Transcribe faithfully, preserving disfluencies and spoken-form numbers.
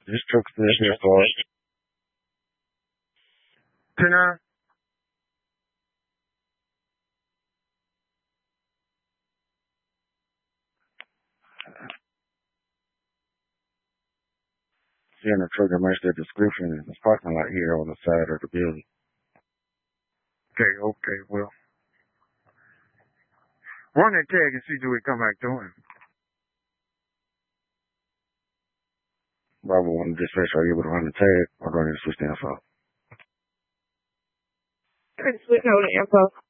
This truck's still here for it. Can I? Seeing the truck that matched the description in the parking lot here on the side of the building. Okay, okay, well. Run that tag and see do we come back to him. Bravo one dispatch, are you able to run the tag or do I need to switch the info? Switch over the info.